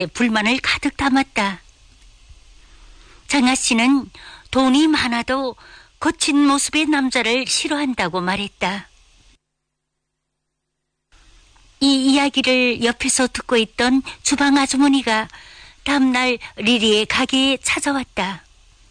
불만을 가득 담았다. 장아 씨는 돈이 많아도 거친 모습의 남자를 싫어한다고 말했다. 이 이야기를 옆에서 듣고 있던 주방 아주머니가 다음날 리리의 가게에 찾아왔다.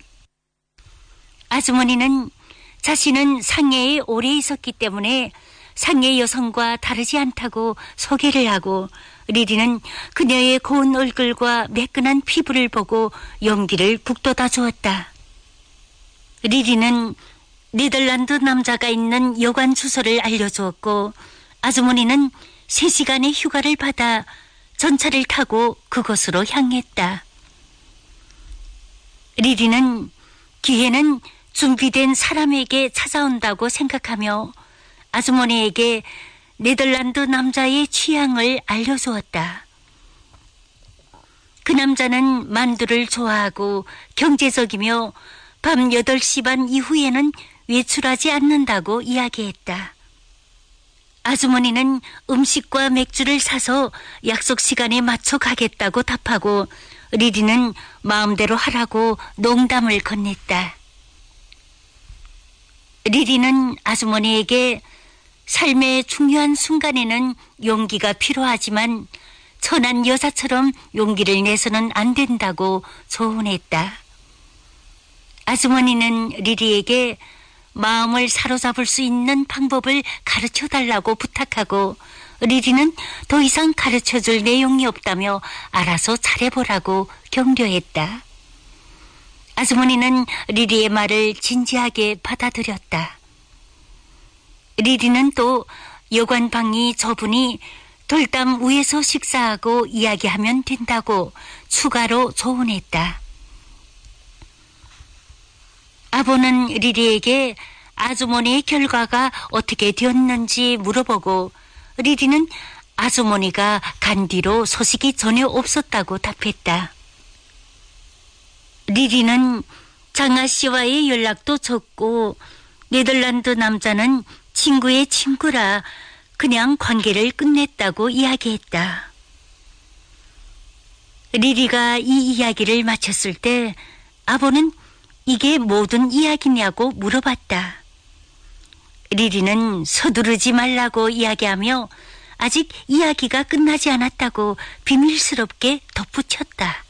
아주머니는 자신은 상해에 오래 있었기 때문에 상해 여성과 다르지 않다고 소개를 하고, 리리는 그녀의 고운 얼굴과 매끈한 피부를 보고 용기를 북돋아 주었다. 리리는 네덜란드 남자가 있는 여관 주소를 알려주었고, 아주머니는 3시간의 휴가를 받아 전차를 타고 그곳으로 향했다. 리리는 기회는 준비된 사람에게 찾아온다고 생각하며 아주머니에게 네덜란드 남자의 취향을 알려주었다. 그 남자는 만두를 좋아하고 경제적이며 밤 8시 반 이후에는 외출하지 않는다고 이야기했다. 아주머니는 음식과 맥주를 사서 약속 시간에 맞춰 가겠다고 답하고, 리리는 마음대로 하라고 농담을 건넸다. 리리는 아주머니에게 삶의 중요한 순간에는 용기가 필요하지만 천한 여자처럼 용기를 내서는 안 된다고 조언했다. 아주머니는 리리에게 마음을 사로잡을 수 있는 방법을 가르쳐달라고 부탁하고, 리리는 더 이상 가르쳐줄 내용이 없다며 알아서 잘해보라고 격려했다. 아주머니는 리리의 말을 진지하게 받아들였다. 리리는 또 여관 방이 좁으니 돌담 위에서 식사하고 이야기하면 된다고 추가로 조언했다. 아버는 리리에게 아주머니의 결과가 어떻게 되었는지 물어보고, 리리는 아주머니가 간 뒤로 소식이 전혀 없었다고 답했다. 리리는 장아 씨와의 연락도 적고 네덜란드 남자는 친구의 친구라 그냥 관계를 끝냈다고 이야기했다. 리리가 이 이야기를 마쳤을 때 아버는 이게 모든 이야기냐고 물어봤다. 리리는 서두르지 말라고 이야기하며 아직 이야기가 끝나지 않았다고 비밀스럽게 덧붙였다.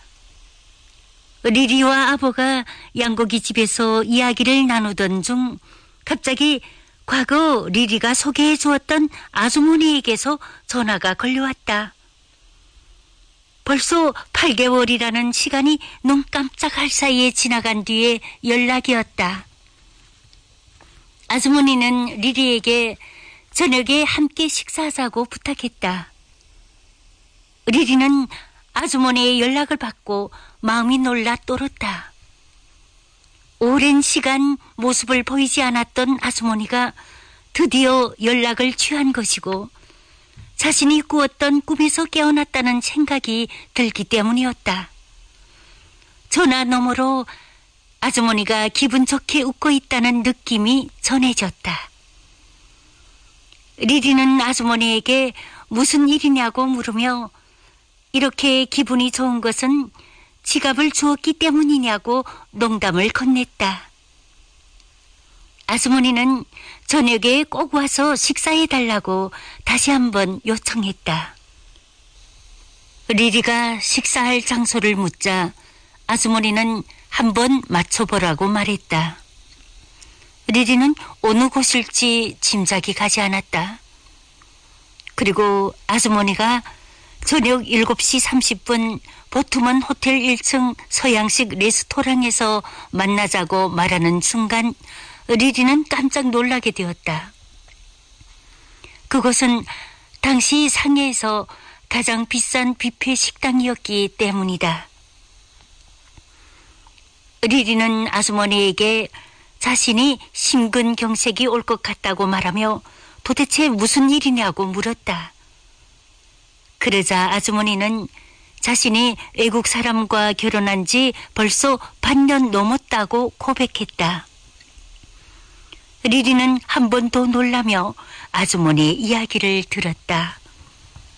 리리와 아버가 양고기 집에서 이야기를 나누던 중 갑자기 과거 리리가 소개해 주었던 아주머니에게서 전화가 걸려왔다. 벌써 8개월이라는 시간이 눈 깜짝할 사이에 지나간 뒤에 연락이었다. 아주머니는 리리에게 저녁에 함께 식사하자고 부탁했다. 리리는 아주머니의 연락을 받고 마음이 놀라 떨었다. 오랜 시간 모습을 보이지 않았던 아주머니가 드디어 연락을 취한 것이고 자신이 꾸었던 꿈에서 깨어났다는 생각이 들기 때문이었다. 전화 너머로 아주머니가 기분 좋게 웃고 있다는 느낌이 전해졌다. 리리는 아주머니에게 무슨 일이냐고 물으며 이렇게 기분이 좋은 것은 지갑을 주었기 때문이냐고 농담을 건넸다. 아주머니는 저녁에 꼭 와서 식사해달라고 다시 한번 요청했다. 리리가 식사할 장소를 묻자 아주머니는 한번 맞춰보라고 말했다. 리리는 어느 곳일지 짐작이 가지 않았다. 그리고 아주머니가 저녁 7시 30분 보트먼 호텔 1층 서양식 레스토랑에서 만나자고 말하는 순간 리리는 깜짝 놀라게 되었다. 그곳은 당시 상해에서 가장 비싼 뷔페 식당이었기 때문이다. 리리는 아주머니에게 자신이 심근경색이 올 것 같다고 말하며 도대체 무슨 일이냐고 물었다. 그러자 아주머니는 자신이 외국 사람과 결혼한 지 벌써 반년 넘었다고 고백했다. 리리는 한 번 더 놀라며 아주머니의 이야기를 들었다.